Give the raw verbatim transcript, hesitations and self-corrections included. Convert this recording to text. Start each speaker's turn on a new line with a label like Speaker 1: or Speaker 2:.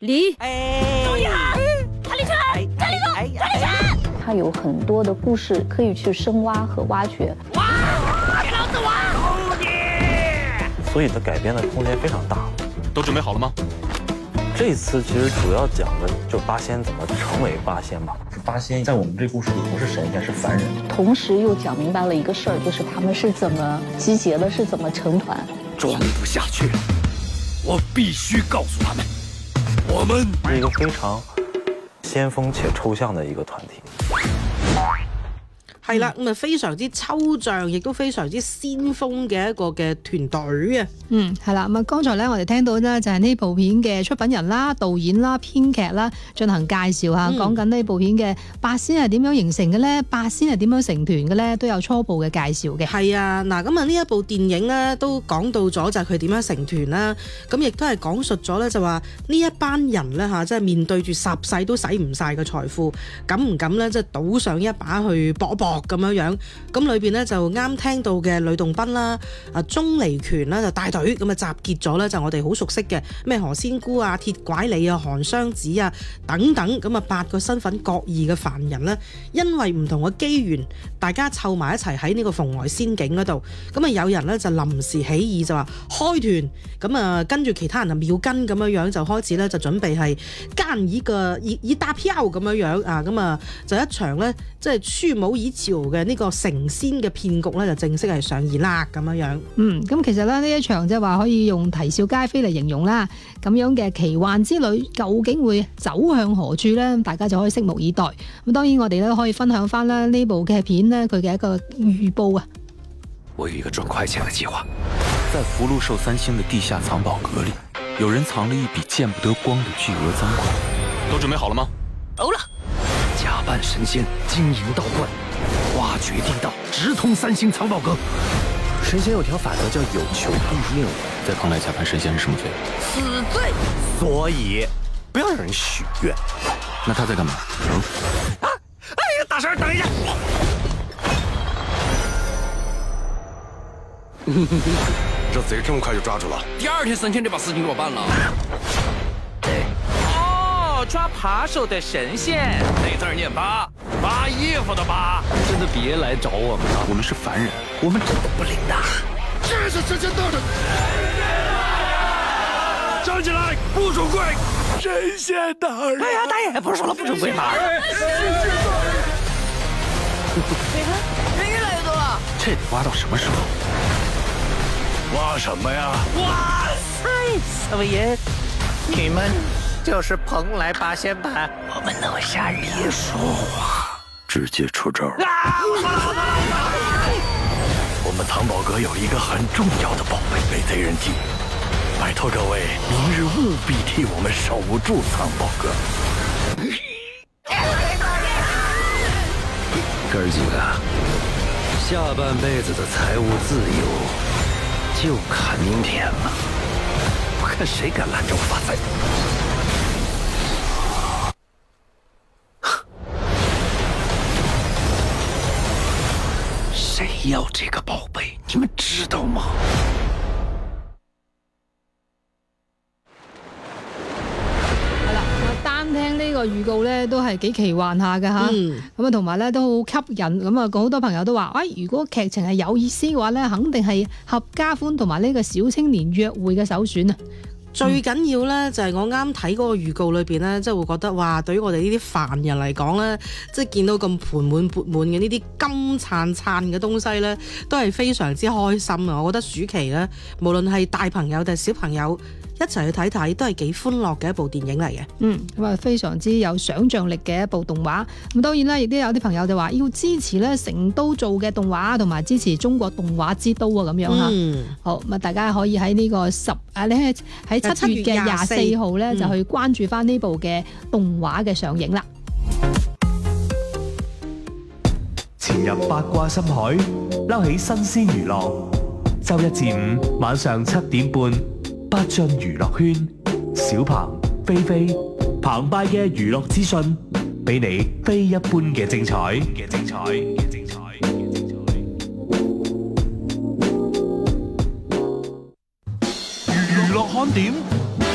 Speaker 1: 你，导演，他离车，他离车，他离车。
Speaker 2: 它有很多的故事可以去深挖和挖掘。
Speaker 1: 哇！给老子挖！哦耶！
Speaker 3: 所以它改编的空间非常大。
Speaker 4: 都准备好了吗？
Speaker 3: 这次其实主要讲的就是八仙怎么成为八仙吧。八仙在我们这故事里不是神仙，是凡人。
Speaker 2: 同时又讲明白了一个事儿，就是他们是怎么集结的，是怎么成团。
Speaker 5: 装不下去了，我必须告诉他们，我们
Speaker 3: 是一个非常先锋且抽象的一個團體。
Speaker 6: 係啦，咁啊非常之抽象，亦都非常之先鋒嘅一個嘅團隊啊。
Speaker 7: 嗯，係啦，咁啊剛才咧我哋聽到呢，就係呢部片嘅出品人啦、導演啦、編劇啦進行介紹嚇，講緊呢部片嘅八仙係點樣形成嘅咧，八仙係點樣成團嘅咧，都有初步嘅介紹嘅。
Speaker 6: 係啊，嗱咁啊呢一部電影咧都講到咗就係佢點樣成團啦，咁亦都係講述咗咧就話呢一班人咧嚇，即係面對住十世都使唔晒嘅財富，敢唔敢咧即係賭上一把去搏一搏咁樣樣？咁裏邊咧就啱聽到嘅呂洞賓啦、啊鐘離權啦就帶隊咁啊集結咗咧，就我哋好熟悉嘅咩何仙姑啊、鐵拐李啊、韓湘子啊等等，咁啊八個身份各異嘅凡人咧，因為唔同嘅機緣，大家湊埋一齊喺呢個蓬萊仙境嗰度，咁啊有人咧就臨時起意就話開團，咁啊跟住其他人啊秒跟咁樣樣就開始咧就準備係奸以個以以搭票咁樣樣啊，咁啊就一場咧即係虛無以朝嘅呢個成仙嘅騙局咧就正式係上演啦咁樣樣。
Speaker 7: 嗯，咁其實咧呢一場即係話可以用啼笑皆非嚟形容啦，咁樣嘅奇幻之旅究竟會走向何處呢？大家就可以拭目以待。咁當然我哋咧可以分享翻啦呢部嘅片呢，佢嘅一個預報啊。
Speaker 5: 我有一個賺快錢嘅計劃，在福祿壽三星的地下藏寶閣裏，有人藏了一筆見不得光的巨額贓款。
Speaker 4: 都準備好了嗎？
Speaker 1: 好了。
Speaker 5: 假扮神仙，經營道觀，挖掘地道，直通三星藏寶閣。
Speaker 8: 神仙有條法則叫有求必應，
Speaker 5: 在蓬萊假扮神仙是什麼罪？
Speaker 1: 死罪。
Speaker 8: 所以不要讓人許願。
Speaker 5: 那他在幹嘛？
Speaker 8: 嗯啊！哎呀，大神，等一下！這賊這麼快就抓住了？
Speaker 5: 第二天三天這把事情給我辦了。
Speaker 9: 哦，抓扒手的神仙，
Speaker 5: 那字兒念八，扒衣服的扒。
Speaker 8: 真的別來找我們了，
Speaker 5: 我們是凡人，我們真的不靈的。
Speaker 8: 這是神仙大人！站起來，不准跪！神仙大人！
Speaker 9: 哎呀，大爺，不是說了不准跪嗎？
Speaker 8: 神仙大人！
Speaker 1: 你看，人越來越多了。
Speaker 5: 這得挖到什麼時候？
Speaker 8: 挖什麼呀？
Speaker 9: 哇塞，四位爺，
Speaker 8: 你們就是蓬萊八仙吧？
Speaker 9: 我們那麼嚇人。
Speaker 5: 別說話，直接出招。
Speaker 9: 啊！
Speaker 8: 我們藏寶閣有一個很重要的寶貝被賊人進，拜託各位明日務必替我們守住藏寶閣。
Speaker 5: 哥兒幾個，下半輩子的財務自由就看明天了，我看誰敢攔着我發財。誰要這個寶貝？你們知道嗎？
Speaker 7: 係啦，單聽呢個預告咧都係幾奇幻下嘅嚇，咁啊同埋咧都好吸引，咁啊好多朋友都話，喂、哎，如果劇情係有意思嘅話咧，肯定係合家歡同埋呢個小青年約會嘅首選啊！
Speaker 6: 最緊要咧就係我啱睇嗰個預告裏邊咧，即係會覺得哇，對於我哋呢啲凡人嚟講咧，即係見到咁盆滿缽滿嘅呢啲金燦燦嘅東西咧，都係非常之開心啊！我覺得暑期咧，無論係大朋友定係小朋友，一齊去睇睇都係幾歡樂嘅一部電影嚟嘅。
Speaker 7: 嗯，咁啊非常之有想像力嘅一部動畫。咁當然啦，亦都有啲朋友就話要支持咧成都做嘅動畫，同埋支持中國動畫之都啊咁樣嚇。嗯、好，咁啊大家可以喺呢個十啊，你喺喺七月嘅廿四號咧就去關注翻呢部嘅動畫嘅上映啦。
Speaker 10: 潛入八卦深海，撈起新鮮娛樂。周一至五晚上七點半。八進娛樂圈，小鵬、菲菲、澎湃嘅娛樂資訊，俾你非一般嘅精彩。嘅精彩，嘅精彩，嘅精彩。娛樂看點。